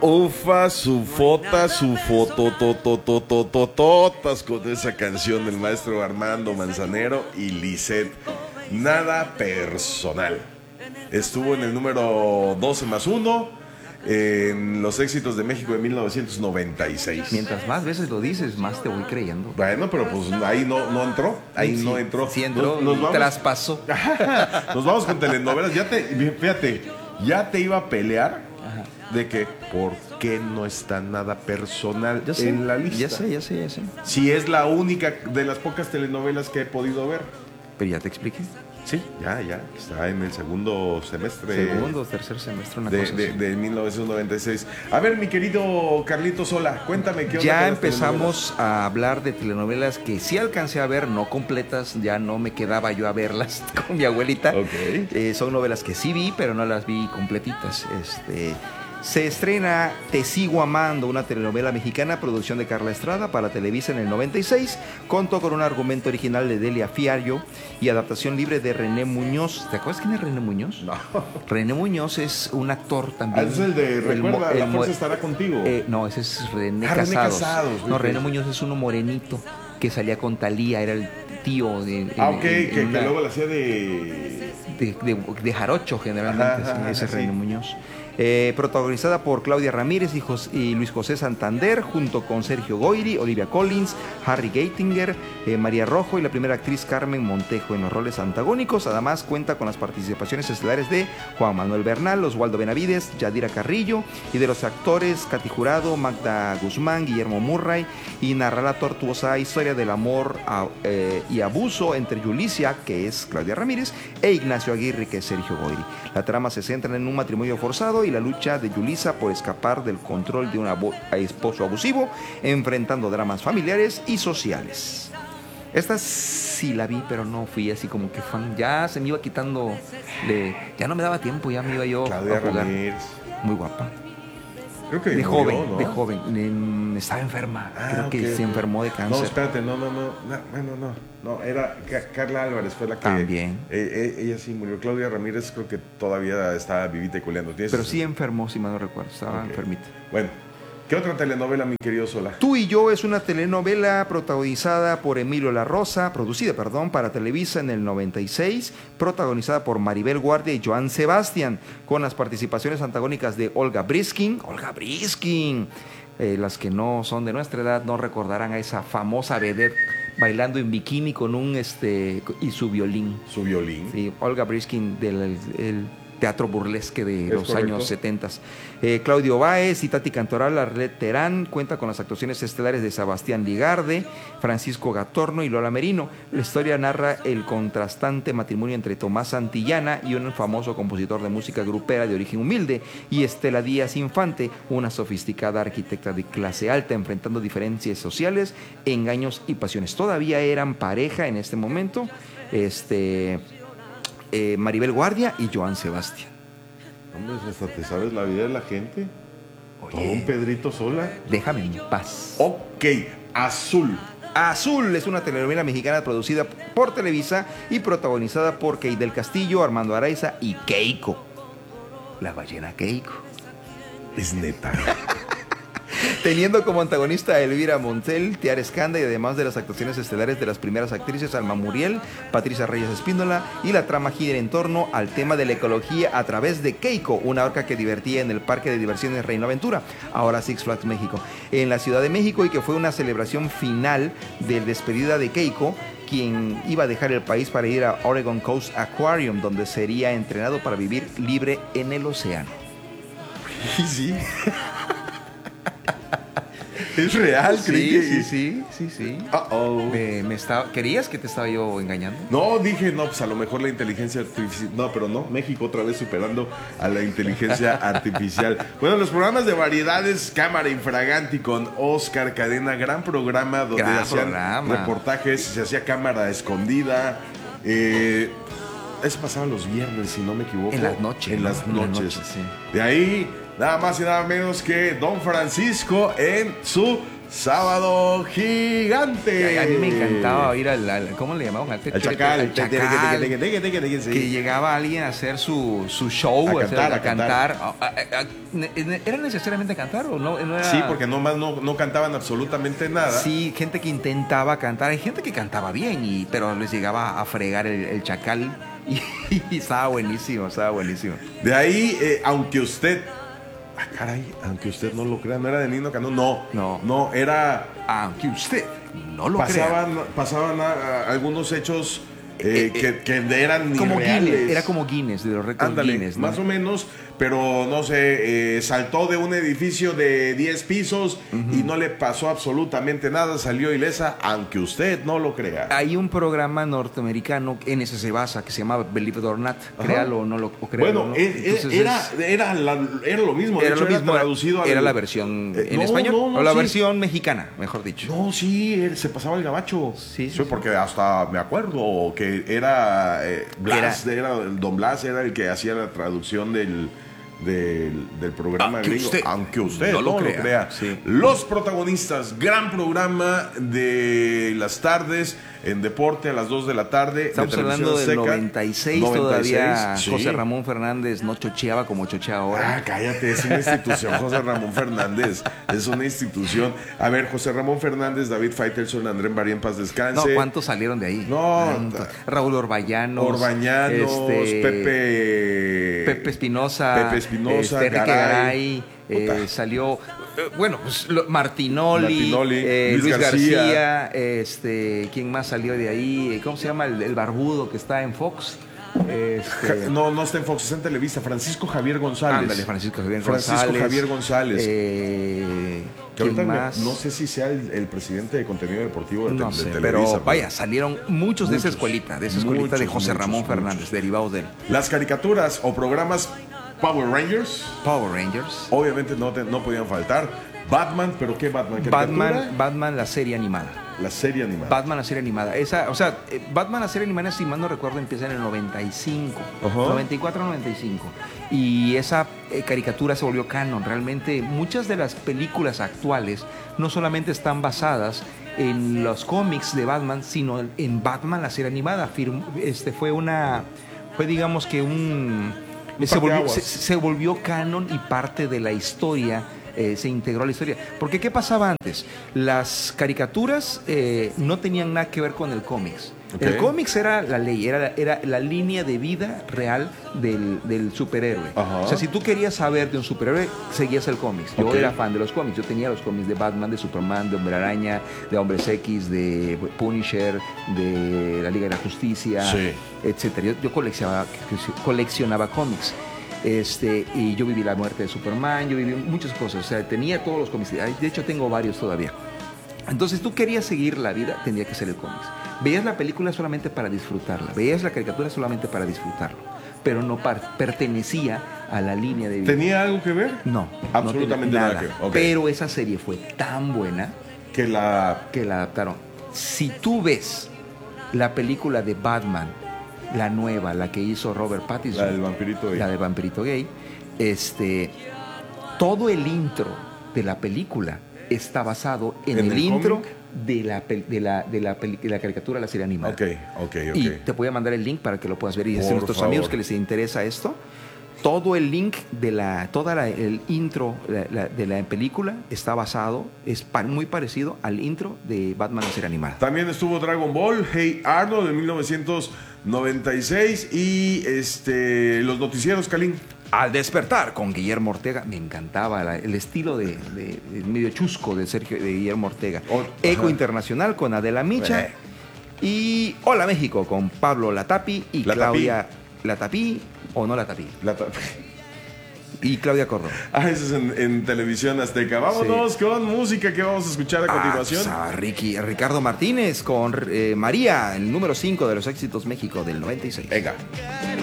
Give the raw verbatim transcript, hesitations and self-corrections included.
Ufa, su fota, su foto, tototototototas con esa canción del maestro Armando Manzanero y Lisette. Nada personal. Estuvo en el número doce más uno en los éxitos de México de mil novecientos noventa y seis. Mientras más veces lo dices, más te voy creyendo. Bueno, pero pues ahí no, no entró. Ahí sí, no entró. Sí entró, nos, nos vamos, traspasó. Nos vamos con telenovelas. Ya te, fíjate, ya te iba a pelear. Ajá. De que, ¿por qué no está nada personal sé, en la lista? Ya sé, ya sé, ya sé. Si es la única de las pocas telenovelas que he podido ver. Pero ya te expliqué. Sí, ya, ya. Está en el segundo semestre. Segundo o tercer semestre, una de, cosa de, así. de mil novecientos noventa y seis. A ver, mi querido Carlito Sola, cuéntame qué onda. Ya empezamos a hablar de telenovelas que sí alcancé a ver, no completas, ya no me quedaba yo a verlas con mi abuelita. Okay. Eh, son novelas que sí vi, pero no las vi completitas. Este... Se estrena Te Sigo Amando, una telenovela mexicana, producción de Carla Estrada para Televisa en el noventa y seis. Contó con un argumento original de Delia Fiallo y adaptación libre de René Muñoz. ¿Te acuerdas quién es René Muñoz? No. René Muñoz es un actor también. Ah, es el de Recuerda, el, la el, fuerza estará contigo. Eh, no, ese es René ah, Casados. René Casados. No, René Muñoz es uno morenito que salía con Thalía, era el tío de... Ah, ok, de, de, que, una, que luego la hacía de... De, de, de jarocho generalmente, ajá, ajá, ese es sí. René Muñoz. Eh, protagonizada por Claudia Ramírez y, Jos- y Luis José Santander, junto con Sergio Goyri, Olivia Collins, Harry Geitinger, eh, María Rojo y la primera actriz Carmen Montejo en los roles antagónicos. Además cuenta con las participaciones estelares de Juan Manuel Bernal, Oswaldo Benavides, Yadira Carrillo y de los actores Katy Jurado, Magda Guzmán, Guillermo Murray, y narra la tortuosa historia del amor a, eh, y abuso entre Yulicia, que es Claudia Ramírez, e Ignacio Aguirre, que es Sergio Goyri. La trama se centra en un matrimonio forzado y la lucha de Yulisa por escapar del control de un abo- esposo abusivo, enfrentando dramas familiares y sociales. Esta sí la vi, pero no fui así como que fan. Ya se me iba quitando, de, ya no me daba tiempo, ya me iba yo Claudia a jugar. Ramírez. Muy guapa. Creo que de murió, joven, ¿no? de joven. En, estaba enferma. Ah, Creo okay, que se enfermó de cáncer. No, espérate, no, no, no. No, bueno, no. No, era Ca- Carla Álvarez, fue la que. También. Eh, eh, ella sí murió. Claudia Ramírez creo que todavía está vivita y coleando. Pero sí enfermó, si mal no recuerdo. Estaba okay. enfermita. Bueno. ¿Qué otra telenovela, mi querido Sola? Tú y yo es una telenovela protagonizada por Emilio La Rosa, producida, perdón, para Televisa en el noventa y seis, protagonizada por Maribel Guardia y Joan Sebastián, con las participaciones antagónicas de Olga Briskin. Olga Briskin. Eh, las que no son de nuestra edad no recordarán a esa famosa vedette bailando en bikini con un este y su violín. Su violín. Sí, Olga Briskin del el, teatro burlesque de ¿Es los correcto? años setenta. Eh, Claudio Báez y Tati Cantoral, Arlet Terán, cuenta con las actuaciones estelares de Sebastián Ligarde, Francisco Gatorno y Lola Merino. La historia narra el contrastante matrimonio entre Tomás Santillana y un famoso compositor de música grupera de origen humilde, y Estela Díaz Infante, una sofisticada arquitecta de clase alta, enfrentando diferencias sociales, engaños y pasiones. Todavía eran pareja en este momento. Este... Eh, Maribel Guardia y Joan Sebastián. Hombre, hasta te sabes la vida de la gente. Oye, todo un Pedrito Sola. Déjame en paz. Ok, Azul. Azul es una telenovela mexicana producida por Televisa y protagonizada por Key del Castillo, Armando Araiza y Keiko. La ballena Keiko. Es neta. Teniendo como antagonista a Elvira Montel, Tiara Escanda, y además de las actuaciones estelares de las primeras actrices Alma Muriel, Patricia Reyes Espíndola, y la trama gira en torno al tema de la ecología a través de Keiko, una orca que divertía en el parque de diversiones Reino Aventura, ahora Six Flags México, en la Ciudad de México, y que fue una celebración final de despedida de Keiko, quien iba a dejar el país para ir a Oregon Coast Aquarium, donde sería entrenado para vivir libre en el océano. Sí, sí. Es real, sí, creí que... sí, sí, sí, sí. Uh-oh. Me, me estaba... ¿Querías que te estaba yo engañando? No, dije, no, pues a lo mejor la inteligencia artificial... No, pero no, México otra vez superando a la inteligencia artificial. Bueno, los programas de variedades, Cámara Infraganti con Oscar Cadena, gran programa donde gran hacían programa. reportajes, se hacía cámara escondida. Eh, eso pasaba los viernes, si no me equivoco. En las noches. En ¿no? las en noches. Las noches sí. De ahí... Nada más y nada menos que Don Francisco en su Sábado Gigante. A mí me encantaba ir al, al ¿cómo le llamaban? Al, al Chacal. Al Chacal. Que llegaba alguien a hacer su, su show, a a, cantar. hacer, a a cantar. cantar. A, a, a, ¿Era necesariamente cantar o no? no era... Sí, porque nomás no, no cantaban absolutamente nada. Sí, gente que intentaba cantar. Hay gente que cantaba bien, y, pero les llegaba a fregar el, el Chacal. Y, y estaba buenísimo, estaba buenísimo. De ahí, eh, aunque usted... Ah, caray, aunque usted no lo crea, no era de Nino Cano, no, no, no, era... Aunque usted no lo pasaban, crea. Pasaban a, a algunos hechos eh, eh, que, que eran como irreales. Guinness, era como Guinness, de los récords Ándale, Guinness, ¿no? Más o menos, pero no sé, eh, saltó de un edificio de diez pisos uh-huh. y no le pasó absolutamente nada, salió ilesa, aunque usted no lo crea. Hay un programa norteamericano, en ese se basa, que se llama Believe It or Not, Ajá. créalo o no lo o créalo, Bueno, ¿no? Entonces, era, es, era, la, era lo mismo, era, de hecho, lo mismo, era traducido era al, la versión eh, en no, español, no, no, o la sí. versión mexicana, mejor dicho. No, sí, él, se pasaba el gabacho. Sí, sí, sí, porque hasta me acuerdo que era, eh, Blas, era, era Don Blas era el que hacía la traducción del... Del, del programa aunque gringo, usted aunque usted no no lo crea, lo crea. Sí. Los protagonistas, gran programa de las tardes en deporte a las dos de la tarde. Estamos de hablando del Azteca, noventa y seis, noventa y seis, todavía sí. José Ramón Fernández no chocheaba como chochea ahora. Ah, cállate, es una institución, José Ramón Fernández, es una institución. A ver, José Ramón Fernández, David Faitelson, André María en paz descanse. No, ¿cuántos salieron de ahí? No, Raúl Orbañanos, Orbañanos, este, Pepe Pepe Espinosa, Pepe Espinosa, este, Enrique Garay, eh, salió, eh, bueno, pues, lo, Martinoli, Martinoli eh, Luis, Luis García, García este, ¿quién más salió de ahí? ¿Cómo se llama el, el barbudo que está en Fox? Este, no, no está en Fox, está en Televisa. Francisco Javier González. Ándale, Francisco Javier Francisco González. Javier González. Eh, que ahorita más? Me, no sé si sea el, el presidente de contenido deportivo de, no de, sé, de pero Televisa. vaya, salieron muchos, muchos de esa escuelita, de esa escuelita muchos, de José Ramón muchos, Fernández, muchos. derivados de él. Las caricaturas o programas Power Rangers. Power Rangers. Obviamente no, te, no podían faltar. Batman, ¿pero qué Batman? Batman, Batman, la serie animada. La serie animada. Batman, la serie animada. Esa, o sea, Batman, la serie animada, si mal no recuerdo, empieza en el noventa y cinco. Uh-huh. noventa y cuatro noventa y cinco. Y esa eh, caricatura se volvió canon. Realmente, muchas de las películas actuales no solamente están basadas en los cómics de Batman, sino en Batman, la serie animada. Firm, este, fue una. Fue, digamos que un. Se volvió, se, se volvió canon y parte de la historia. Eh, se integró a la historia. Porque ¿qué pasaba antes? Las caricaturas eh, no tenían nada que ver con el cómics. Okay. El cómics era la ley, era la, era la línea de vida real del, del superhéroe. Uh-huh. O sea, si tú querías saber de un superhéroe, seguías el cómics. Yo okay. era fan de los cómics. Yo tenía los cómics de Batman, de Superman, de Hombre Araña, de Hombres X, de Punisher, de la Liga de la Justicia, sí. etcétera. Yo, yo coleccionaba, coleccionaba cómics. Este, y yo viví la muerte de Superman, yo viví muchas cosas, o sea, tenía todos los cómics, de hecho tengo varios todavía. Entonces tú querías seguir la vida, tendría que ser el cómics. Veías la película solamente para disfrutarla, veías la caricatura solamente para disfrutarlo, pero no par- pertenecía a la línea de vida. ¿Tenía algo que ver? No, absolutamente no nada. nada que ver. Okay. Pero esa serie fue tan buena que la... que la adaptaron. Si tú ves la película de Batman, la nueva, la que hizo Robert Pattinson, la del vampirito gay, la del vampirito gay, este, todo el intro de la película está basado en, ¿En el, el intro de la, de, la, de, la de la caricatura de la serie animada. Ok, ok, ok. Y te voy a mandar el link para que lo puedas ver. Y a nuestros favor. amigos que les interesa esto, todo el link de la, toda la, el intro la, la, de la película está basado, es pa, muy parecido al intro de Batman, la serie animada. También estuvo Dragon Ball, Hey Arnold de mil novecientos noventa y seis y este, los noticieros, Calín. Al despertar con Guillermo Ortega, me encantaba la, el estilo de, de, de medio chusco de Sergio de Guillermo Ortega. Oh, Eco Internacional con Adela Micha eh. y Hola México con Pablo Latapi y la Claudia Latapí o no Latapí. Latapí. Y Claudia Corro. Ah, eso es en, en Televisión Azteca. Vámonos sí. con música que vamos a escuchar a continuación. Ah, pues a Ricky, a Ricardo Martínez con eh, María, el número cinco de los éxitos México del noventa y seis. Venga.